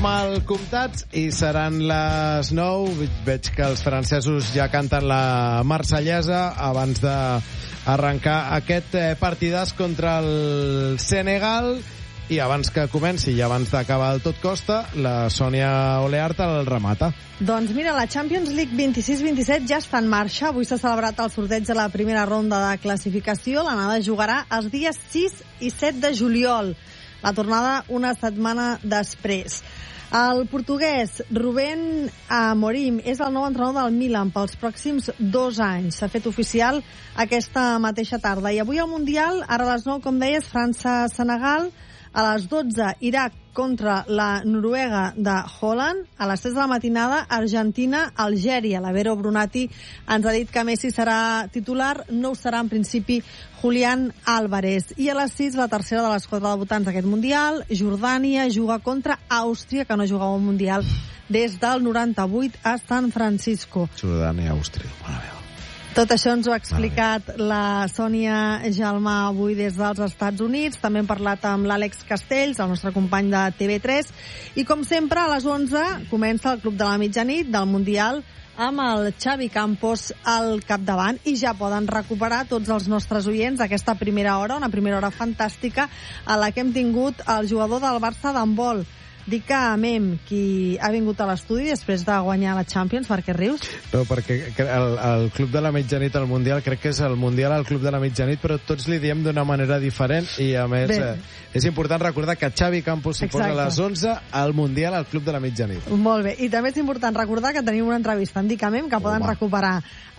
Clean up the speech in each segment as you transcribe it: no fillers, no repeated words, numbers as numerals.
Mal comptats i seran les 9. Veig que els francesos ja canten la marsellesa abans d'arrencar aquest partidàs contra el Senegal. I abans que comenci i abans d'acabar el tot costa, la Sònia Oleart el remata. Doncs mira, la Champions League 26-27 ja està en marxa. Avui s'ha celebrat el sorteig de la primera ronda de classificació. L'anada jugarà els dies 6 i 7 de juliol. La tornada una setmana després. El portuguès Rubén Amorim és el nou entrenador del Milan pels pròxims 2 anys. S'ha fet oficial aquesta mateixa tarda. I avui al Mundial, ara a les 9, com deies, França-Senegal. A les 12, Iraq contra la Noruega de Holland. A les 3 de la matinada, Argentina-Algèria. La Vero Brunati ens ha dit que Messi serà titular, no ho serà en principi Julián Álvarez. I a les 6, la tercera de les 4 debutants d'aquest Mundial, Jordània juga contra Àustria, que no jugava un Mundial des del 98 a San Francisco. Jordània-Àustria, bona veu. Tot això ens ho ha explicat la Sònia Jalmà avui des dels Estats Units. També hem parlat amb l'Àlex Castells, el nostre company de TV3. I com sempre, a les 11 comença el Club de la Mitjanit del Mundial amb el Xavi Campos al capdavant. I ja poden recuperar tots els nostres oients aquesta primera hora, una primera hora fantàstica a la que hem tingut el jugador del Barça d'handbol, Dika Mem, qui ha vingut a l'estudi després de guanyar la Champions. Per què rius? No, perquè el Club de la Mitjanit al Mundial, crec que és el Mundial al Club de la Mitjanit, però tots li diem d'una manera diferent i a més és important recordar que Xavi Campos s'hi posa a les 11 al Mundial al Club de la Mitjanit. Molt bé, i també és important recordar que tenim una entrevista amb Dika Mem que poden recuperar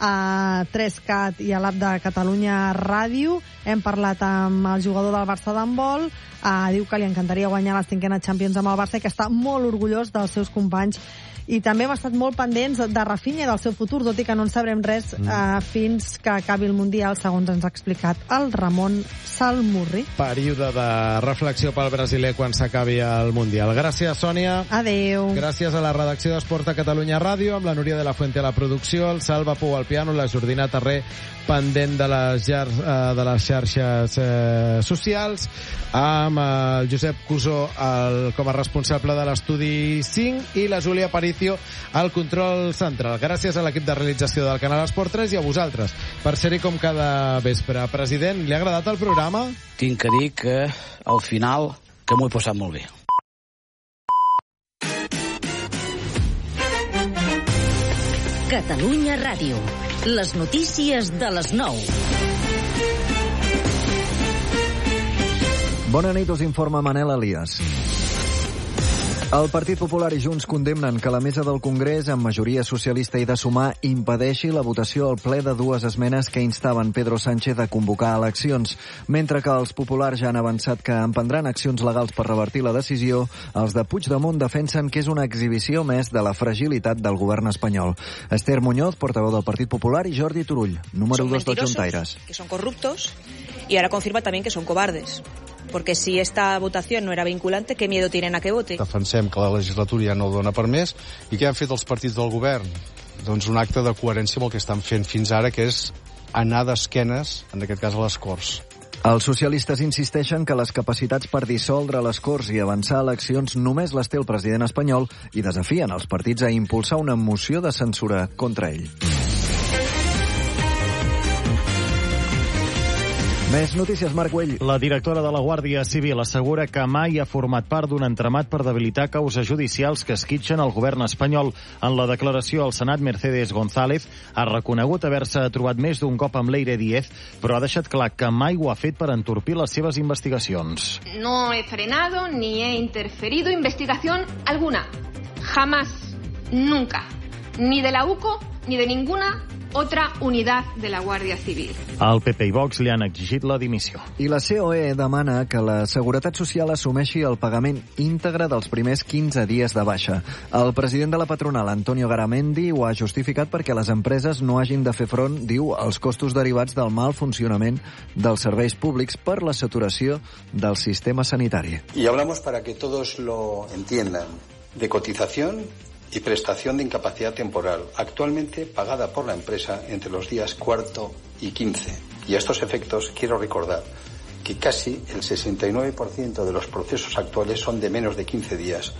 a 3CAT i a l'app de Catalunya Ràdio. Hem parlat amb el jugador del Barça d'handbol, diu que li encantaria guanyar la 5a Champions amb el Barça i que està molt orgullós dels seus companys. I també hem estat molt pendents de Rafinha i del seu futur, tot i que no en sabrem res fins que acabi el Mundial, segons ens ha explicat el Ramon Salmurri. Període de reflexió pel brasiler quan s'acabi el Mundial. Gràcies, Sònia. Adeu. Gràcies a la redacció d'Esport a Catalunya Ràdio, amb la Núria de la Fuente a la producció, el Salva Pou al piano, la Jordina Terré pendent de les xarxes socials, amb el Josep Cusó com a responsable de l'estudi 5 i la Júlia Aparicio al control central. Gràcies a l'equip de realització del Canal Esport 3 i a vosaltres per ser-hi com cada vespre. President, li ha agradat el programa? Tinc que dir que al final que m'ho he passat molt bé. Catalunya Ràdio. Les notícies de les 9. Bona nit, us informa Manel Elias. El Partit Popular i Junts condemnen que la mesa del Congrés, amb majoria socialista i de Sumar, impedeixi la votació al ple de 2 esmenes que instaven Pedro Sánchez a convocar eleccions. Mentre que els populars ja han avançat que emprendran accions legals per revertir la decisió, els de Puigdemont defensen que és una exhibició més de la fragilitat del govern espanyol. Esther Muñoz, portaveu del Partit Popular, i Jordi Turull, número 2 dels Juntaires. Que son corruptos y ahora confirma también que son cobardes. Porque si esta votación no era vinculante, ¿qué miedo tienen a que vote? Defensem que la legislatura ja no ho dona per més. I què han fet els partits del govern? Doncs un acte de coherència amb el que estan fent fins ara, que és anar d'esquenes, en aquest cas a les Corts. Els socialistes insisteixen que les capacitats per dissoldre les Corts i avançar eleccions només les té el president espanyol i desafien els partits a impulsar una moció de censura contra ell. Més notícies, Marc Güell. La directora de la Guàrdia Civil assegura que mai ha format part d'un entramat per debilitar causes judicials que esquitxen el govern espanyol. En la declaració al Senat, Mercedes González ha reconegut haver-se trobat més d'un cop amb Leire Díez, però ha deixat clar que mai ho ha fet per entorpir les seves investigacions. No he frenado ni he interferido investigación alguna. Jamás, nunca. Ni de la UCO ni de ninguna otra unidad de la Guàrdia Civil. Al PP i Vox li han exigit la dimissió. I la COE demana que la Seguretat Social assumeixi el pagament íntegre dels primers 15 dies de baixa. El president de la patronal, Antonio Garamendi, ho ha justificat perquè les empreses no hagin de fer front, diu, als costos derivats del mal funcionament dels serveis públics per la saturació del sistema sanitari. Y hablamos para que todos lo entiendan, de cotización y prestación de incapacidad temporal, actualmente pagada por la empresa entre los días 4 y 15. Y a estos efectos quiero recordar que casi el 69% de los procesos actuales son de menos de 15 días,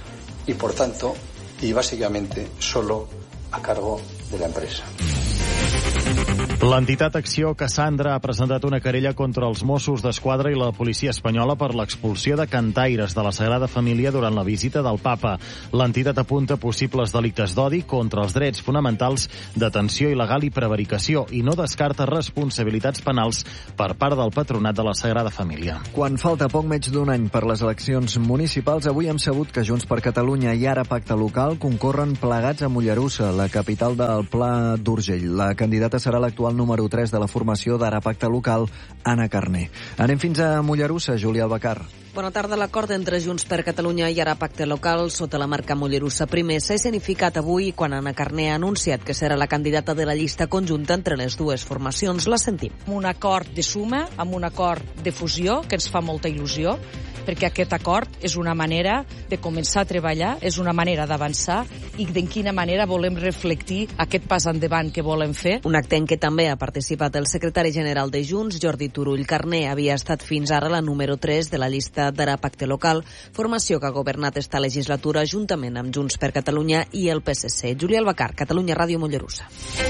y, por tanto, y básicamente solo a cargo de la empresa. L'entitat Acció Cassandra ha presentat una querella contra els Mossos d'Esquadra i la policia espanyola per l'expulsió de cantaires de la Sagrada Família durant la visita del Papa. L'entitat apunta possibles delictes d'odi contra els drets fonamentals, detenció il·legal i prevaricació, i no descarta responsabilitats penals per part del patronat de la Sagrada Família. Quan falta poc menys d'un any per les eleccions municipals, avui hem sabut que Junts per Catalunya i Ara Pacte Local concorren plegats a Mollerussa, la capital del Pla d'Urgell. La candidata serà l'actual número 3 de la formació d'Ara Pacte Local, Anna Carné. Anem fins a Mollerussa, Júlia Albacar. Bona tarda. L'acord entre Junts per Catalunya i Ara Pacte Local sota la marca Mollerussa primer s'ha escenificat avui quan Anna Carné ha anunciat que serà la candidata de la llista conjunta entre les dues formacions. La sentim. Amb un acord de suma, amb un acord de fusió, que ens fa molta il·lusió, perquè aquest acord és una manera de començar a treballar, és una manera d'avançar i de quina manera volem reflectir aquest pas endavant que volem fer. Un acte en què també ha participat el secretari general de Junts, Jordi Turull. Carné havia estat fins ara la número 3 de la llista d'Ara Pacte Local, formació que ha governat esta legislatura juntament amb Junts per Catalunya i el PSC. Júlia Albacar, Catalunya Ràdio, Mollerussa.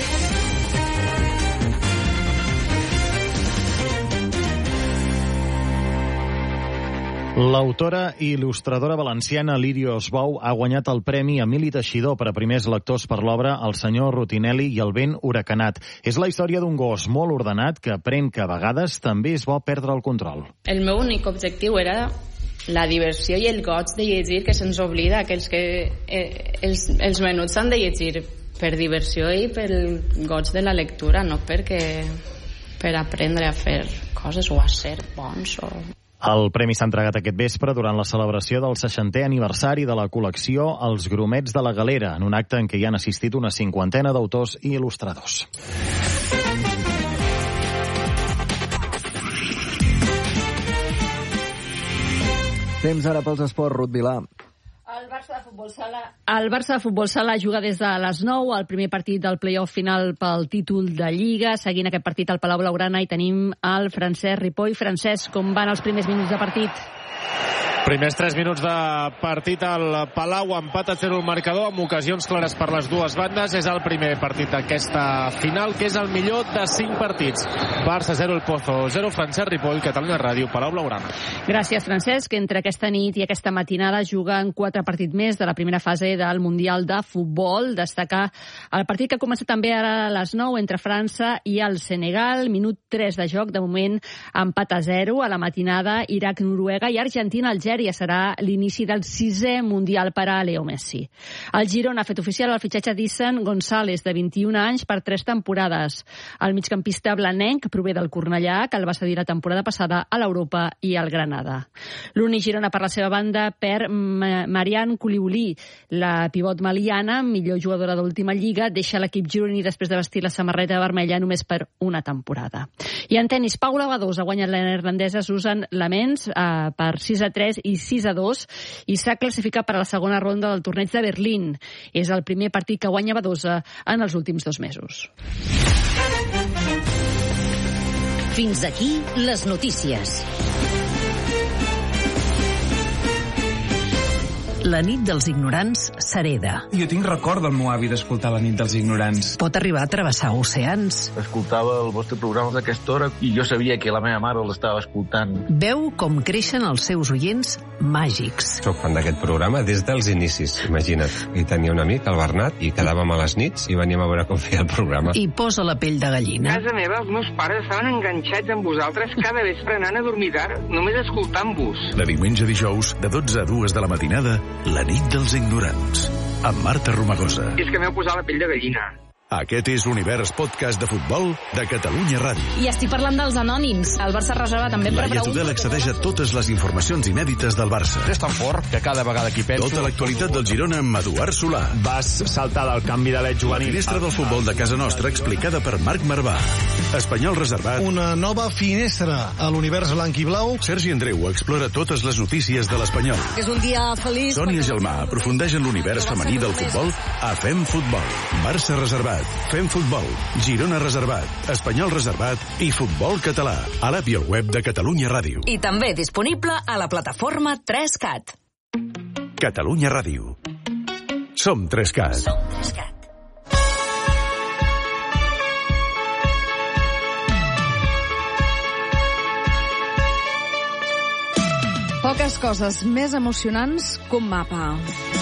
L'autora i il·lustradora valenciana Lírio Osbou ha guanyat el Premi Emili Teixidor per a primers lectors per l'obra El senyor Rutinelli i el vent huracanat. És la història d'un gos molt ordenat que aprèn que a vegades també és bo perdre el control. El meu únic objectiu era la diversió i el goig de llegir, que se'ns oblida que els menuts s'han de llegir per diversió i pel goig de la lectura, no per aprendre a fer coses o a ser bons o... El premi s'ha entregat aquest vespre durant la celebració del 60è aniversari de la col·lecció Els Grumets de la Galera, en un acte en què hi han assistit una 50ena d'autors i il·lustradors. Temps ara pels esports, Ruth Vilà. El Barça de Futbol Sala juga des de les 9 al primer partit del play-off final pel títol de Lliga. Seguint aquest partit al Palau Blaugrana i tenim el Francesc Ripoll. Francesc, com van els primers minuts de partit? Primers 3 minuts de partit al Palau, empat a 0 el marcador, amb ocasions clares per les dues bandes. És el primer partit d'aquesta final, que és el millor de 5 partits. Barça 0, El Pozo 0, Francesc Ripoll, Catalunya Ràdio, Palau Blaugrana. Gràcies, Francesc. Entre aquesta nit i aquesta matinada juguen 4 partits més de la primera fase del Mundial de Futbol. Destacar el partit que ha començat també ara a les 9 entre França i el Senegal. Minut 3 de joc, de moment empat a 0. A la matinada, Iraq, Noruega i Argentina-Algèria. Serà l'inici del 6è Mundial per a Leo Messi. El Girona ha fet oficial el fitxatge d'Issan González, de 21 anys, per 3 temporades. El migcampista blanenc prové del Cornellà, que el va cedir la temporada passada a l'Europa i al Granada. L'Uni Girona, per la seva banda, perd Marianne Koulibaly. La pivot maliana, millor jugadora d'última lliga, deixa l'equip gironí després de vestir la samarreta vermella només per una temporada. I en tenis, Paula Badosa ha guanyat la neerlandesa Susan Lamens per 6-3 i 6-2 i s'ha classificat per a la segona ronda del torneig de Berlín. És el primer partit que guanya Badosa en els últims 2 mesos. Fins aquí les notícies. La nit dels ignorants s'hereda. Jo tinc record del meu avi d'escoltar La nit dels ignorants. Pot arribar a travessar oceans. Escoltava el vostre programa d'aquesta hora i jo sabia que la meva mare l'estava escoltant. Veu com creixen els seus oients màgics. Soc fan d'aquest programa des dels inicis, imagina't. I tenia un amic, el Bernat, i quedàvem a les nits i veníem a veure com feia el programa. I posa la pell de gallina. A casa meva els meus pares estaven enganxats amb vosaltres cada vespre anant a dormir tard, només escoltant-vos. De diumenge a dijous, de 12 a 2 de la matinada, La nit dels ignorants, amb Marta Romagosa. És que m'heu posat la pell de gallina. Aquest és l'Univers Podcast de Futbol de Catalunya Ràdio. I estic parlant dels anònims. El Barça reserva també per Laia Tudel accedeix a totes les informacions inèdites del Barça. És tan fort que cada vegada que penso... Tota l'actualitat del Girona amb Eduard Solà. Vas saltar del canvi de l'et juvenil. La finestra del futbol de casa nostra explicada per Marc Marvà. Espanyol reservat. Una nova finestra a l'univers blanc i blau. Sergi Andreu explora totes les notícies de l'Espanyol. És un dia feliç. Sònia Gelmà aprofundeix en l'univers femení del futbol a Fem Futbol. Barça reservat. Fem Futbol, Girona reservat, Espanyol reservat i Futbol català, a l'app i al web de Catalunya Ràdio. I també disponible a la plataforma 3CAT. Catalunya Ràdio. Som 3CAT. Poques coses més emocionants que un mapa.